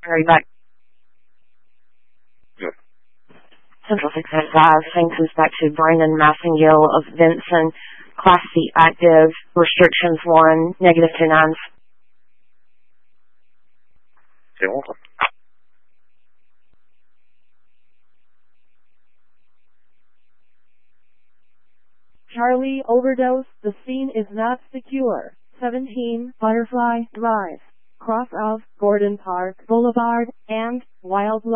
Hurry back. Good. Central 605, St. back to Brandon Massengill of Vinson. Class C active, restrictions 1, negative 2 nines. Okay, welcome. Charlie overdose, the scene is not secure. 17 Butterfly Drive, cross of Gordon Park Boulevard and Wildlife.